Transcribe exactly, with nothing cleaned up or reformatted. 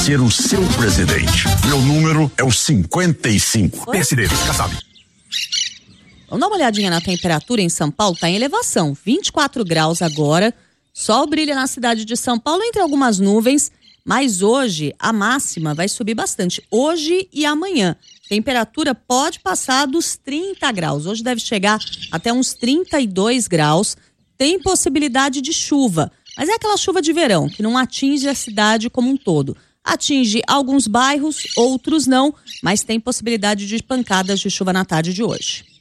ser o seu presidente. Meu número é o cinquenta e cinco. P S D, Kassab. Vamos dar uma olhadinha na temperatura em São Paulo, está em elevação, vinte e quatro graus agora, sol brilha na cidade de São Paulo entre algumas nuvens, mas hoje a máxima vai subir bastante, hoje e amanhã. Temperatura pode passar dos trinta graus, hoje deve chegar até uns trinta e dois graus, tem possibilidade de chuva, mas é aquela chuva de verão que não atinge a cidade como um todo. Atinge alguns bairros, outros não, mas tem possibilidade de pancadas de chuva na tarde de hoje.